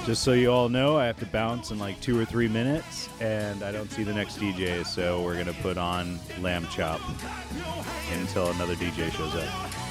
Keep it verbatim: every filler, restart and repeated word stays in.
Just so you all know, I have to bounce in like two or three minutes, and I don't see the next D J, so we're going to put on Lamb Chop until another D J shows up.